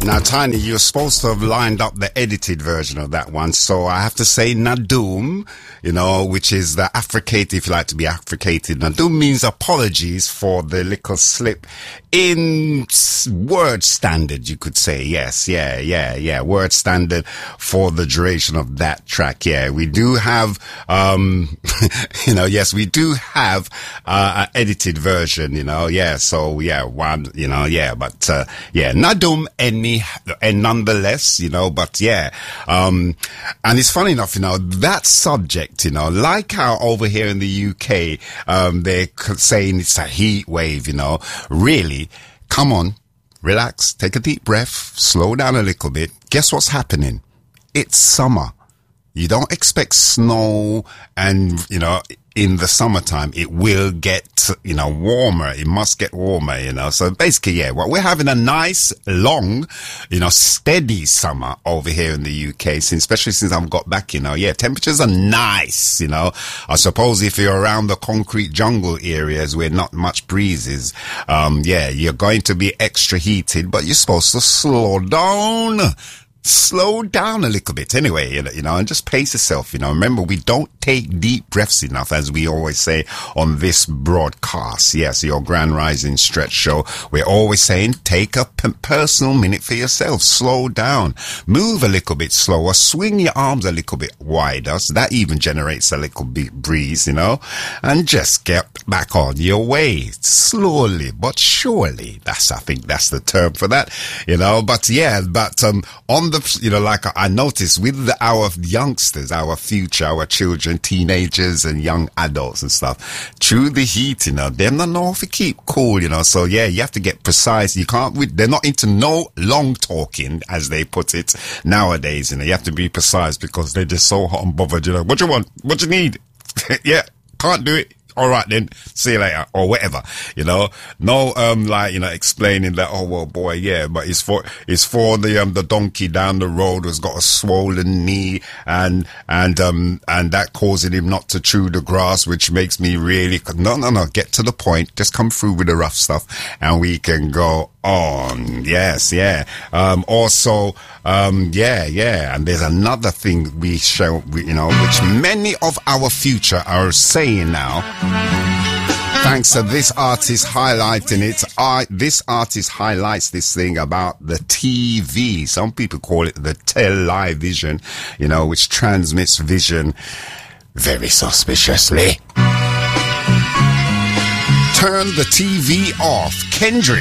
Now, Tiny, you're supposed to have lined up the edited version of that one, so I have to say Nadum, which is the affricated, if you like to be affricated. Nadum means apologies for the little slip in word standard, you could say. Yes, yeah. Word standard for the duration of that track. Yeah, we do have, yes, we do have, an edited version, so yeah, one, Nadum and nonetheless, but yeah, and it's funny enough, that subject, like how over here in the UK, they're saying it's a heat wave, really, come on, relax, take a deep breath, slow down a little bit. Guess what's happening? It's summer. You don't expect snow and, in the summertime, it will get, warmer. It must get warmer, So basically, yeah, well, we're having a nice, long, steady summer over here in the UK, especially since I've got back, temperatures are nice, I suppose if you're around the concrete jungle areas where not much breezes, you're going to be extra heated, but you're supposed to slow down a little bit anyway, and just pace yourself, Remember, we don't take deep breaths enough, as we always say on this broadcast. Yes, your Grand Rising Stretch Show. We're always saying, take a personal minute for yourself. Slow down. Move a little bit slower. Swing your arms a little bit wider. So that even generates a little bit breeze, and just get back on your way. Slowly but surely. I think that's the term for that, on the, like I noticed with our youngsters, our future, our children, teenagers and young adults and stuff, through the heat, them don't know if you keep cool, so yeah, you have to get precise. You can't, they're not into no long talking, as they put it nowadays, you have to be precise because they're just so hot and bothered, what you want, what you need, yeah, can't do it. All right then, see you later, or whatever, no, explaining that, oh, well, boy, yeah, but it's for the donkey down the road who's got a swollen knee and that causing him not to chew the grass, which makes me really, no, get to the point, just come through with the rough stuff and we can go on. Yes, yeah. Also, and there's another thing we show, which many of our future are saying now. Thanks to this artist highlighting it. This artist highlights this thing about the TV. Some people call it the television, which transmits vision very suspiciously. Turn the TV off. Kendrick.